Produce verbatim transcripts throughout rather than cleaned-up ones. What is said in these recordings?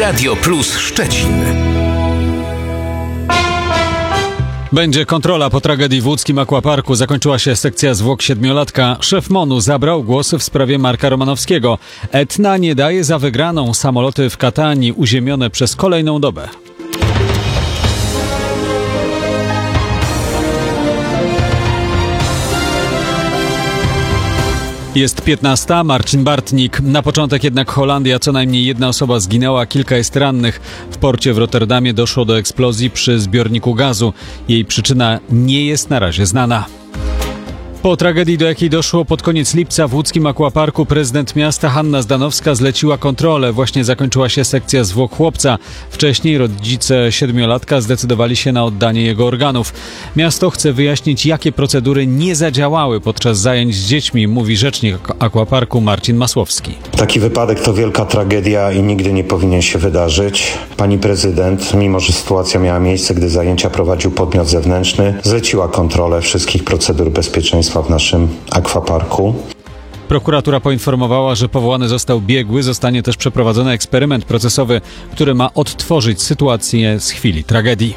Radio Plus Szczecin. Będzie kontrola po tragedii w łódzkim Aquaparku. Zakończyła się sekcja zwłok siedmiolatka. Szef MON-u zabrał głos w sprawie Marka Romanowskiego. Etna nie daje za wygraną. Samoloty w Katanii uziemione przez kolejną dobę. Jest piętnasta. Marcin Bartnik. Na początek jednak Holandia. Co najmniej jedna osoba zginęła, kilka jest rannych. W porcie w Rotterdamie doszło do eksplozji przy zbiorniku gazu. Jej przyczyna nie jest na razie znana. Po tragedii, do jakiej doszło pod koniec lipca w łódzkim Aquaparku, prezydent miasta Hanna Zdanowska zleciła kontrolę. Właśnie zakończyła się sekcja zwłok chłopca. Wcześniej rodzice siedmiolatka zdecydowali się na oddanie jego organów. Miasto chce wyjaśnić, jakie procedury nie zadziałały podczas zajęć z dziećmi, mówi rzecznik Aquaparku Marcin Masłowski. Taki wypadek to wielka tragedia i nigdy nie powinien się wydarzyć. Pani prezydent, mimo że sytuacja miała miejsce, gdy zajęcia prowadził podmiot zewnętrzny, zleciła kontrolę wszystkich procedur bezpieczeństwa w naszym akwaparku. Prokuratura poinformowała, że powołany został biegły. Zostanie też przeprowadzony eksperyment procesowy, który ma odtworzyć sytuację z chwili tragedii.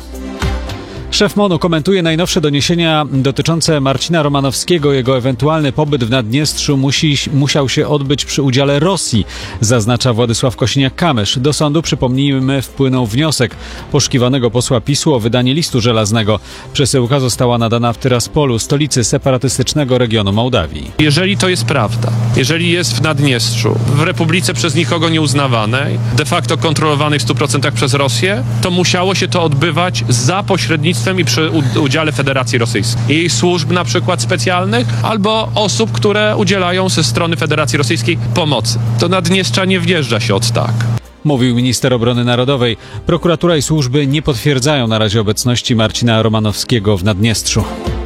Szef MON-u komentuje najnowsze doniesienia dotyczące Marcina Romanowskiego. Jego ewentualny pobyt w Naddniestrzu musi, musiał się odbyć przy udziale Rosji, zaznacza Władysław Kosiniak-Kamysz. Do sądu, przypomnijmy, wpłynął wniosek poszukiwanego posła PiSu o wydanie listu żelaznego. Przesyłka została nadana w Tyraspolu, stolicy separatystycznego regionu Mołdawii. Jeżeli to jest prawda, jeżeli jest w Naddniestrzu, w Republice przez nikogo nieuznawanej, de facto kontrolowanej w stu procentach przez Rosję, to musiało się to odbywać za pośrednictwem i przy udziale Federacji Rosyjskiej. Jej służb na przykład specjalnych albo osób, które udzielają ze strony Federacji Rosyjskiej pomocy. Do Naddniestrza nie wjeżdża się od tak. Mówił minister obrony narodowej. Prokuratura i służby nie potwierdzają na razie obecności Marcina Romanowskiego w Naddniestrzu.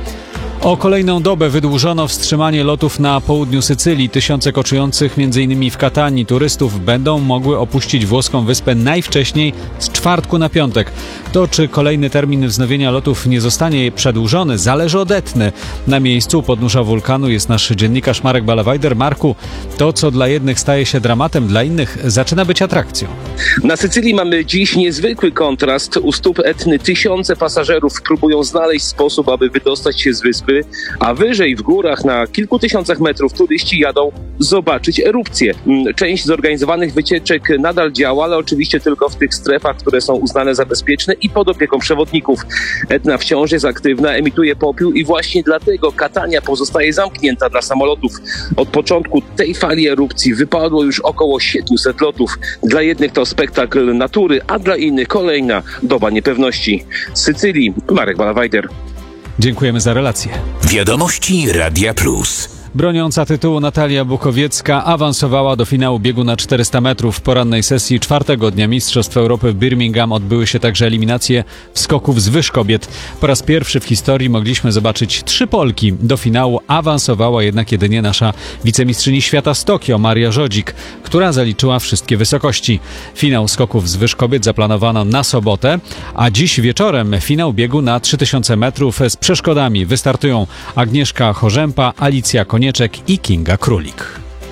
O kolejną dobę wydłużono wstrzymanie lotów na południu Sycylii. Tysiące koczujących m.in. w Katanii turystów będą mogły opuścić włoską wyspę najwcześniej z czwartku na piątek. To, czy kolejny termin wznowienia lotów nie zostanie przedłużony, zależy od Etny. Na miejscu u podnóża wulkanu jest nasz dziennikarz Marek Balawajder. Marku, to co dla jednych staje się dramatem, dla innych zaczyna być atrakcją. Na Sycylii mamy dziś niezwykły kontrast. U stóp Etny tysiące pasażerów próbują znaleźć sposób, aby wydostać się z wyspy, a wyżej w górach na kilku tysiącach metrów turyści jadą zobaczyć erupcję. Część zorganizowanych wycieczek nadal działa, ale oczywiście tylko w tych strefach, które są uznane za bezpieczne i pod opieką przewodników. Etna wciąż jest aktywna, emituje popiół i właśnie dlatego Katania pozostaje zamknięta dla samolotów. Od początku tej fali erupcji wypadło już około siedmiuset lotów. Dla jednych to spektakl natury, a dla innych kolejna doba niepewności. Z Sycylii Marek Balawajder. Dziękujemy za relację. Wiadomości Radia Plus. Broniąca tytułu Natalia Bukowiecka awansowała do finału biegu na czterysta metrów. W porannej sesji czwartego dnia Mistrzostw Europy w Birmingham odbyły się także eliminacje skoków z wyż kobiet. Po raz pierwszy w historii mogliśmy zobaczyć trzy Polki. Do finału awansowała jednak jedynie nasza wicemistrzyni świata z Tokio, Maria Żodzik, która zaliczyła wszystkie wysokości. Finał skoków z wyż kobiet zaplanowano na sobotę, a dziś wieczorem finał biegu na trzy tysiące metrów z przeszkodami. Wystartują Agnieszka Chorzępa, Alicja Konieczek i Kinga Królik.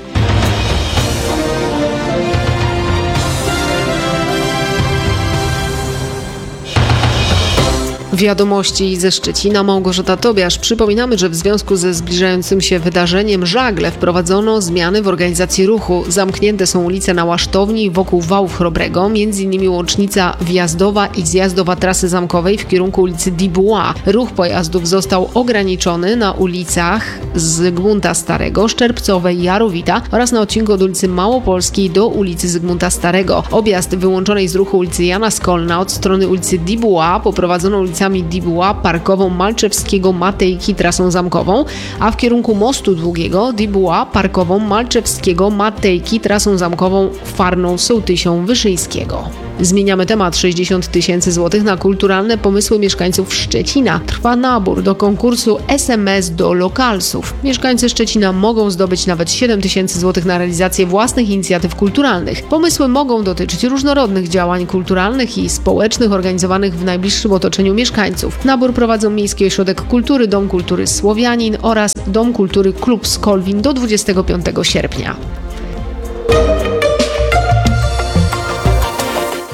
Wiadomości ze Szczecina, Małgorzata Tobiasz. Przypominamy, że w związku ze zbliżającym się wydarzeniem Żagle wprowadzono zmiany w organizacji ruchu. Zamknięte są ulice na Łasztowni wokół Wałów Chrobrego, m.in. łącznica wjazdowa i zjazdowa trasy zamkowej w kierunku ulicy Dubois. Ruch pojazdów został ograniczony na ulicach Zygmunta Starego, Szczerbcowej, Jarowita oraz na odcinku od ulicy Małopolskiej do ulicy Zygmunta Starego. Objazd wyłączonej z ruchu ulicy Jana Skolna od strony ulicy Dubois poprowadzono ulicami Dubois, Parkową, Malczewskiego, Matejki trasą zamkową, a w kierunku Mostu Długiego Dubois, Parkową, Malczewskiego, Matejki trasą zamkową Farną, Sołtysią, Wyszyńskiego. Zmieniamy temat. sześćdziesiąt tysięcy złotych na kulturalne pomysły mieszkańców Szczecina. Trwa nabór do konkursu S M S do lokalsów. Mieszkańcy Szczecina mogą zdobyć nawet siedem tysięcy złotych na realizację własnych inicjatyw kulturalnych. Pomysły mogą dotyczyć różnorodnych działań kulturalnych i społecznych organizowanych w najbliższym otoczeniu mieszkańców. Nabór prowadzą Miejski Ośrodek Kultury, Dom Kultury Słowianin oraz Dom Kultury Klub Skolwin do dwudziestego piątego sierpnia.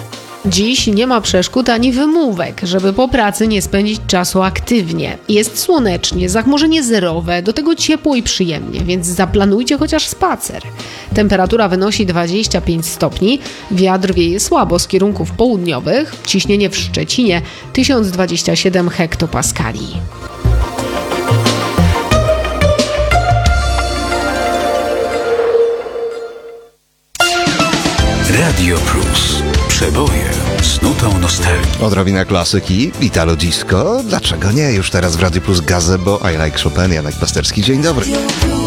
Dziś nie ma przeszkód ani wymówek, żeby po pracy nie spędzić czasu aktywnie. Jest słonecznie, zachmurzenie zerowe, do tego ciepło i przyjemnie, więc zaplanujcie chociaż spacer. Temperatura wynosi dwadzieścia pięć stopni, wiatr wieje słabo z kierunków południowych, ciśnienie w Szczecinie tysiąc dwadzieścia siedem hektopaskali. Radio Plus. Przeboje z nutą nostalgii. Odrobina klasyki, Italo Disco. Dlaczego nie? Już teraz w Radiu Plus Gazebo, I Like Chopin, Janek Pasterski. Dzień dobry.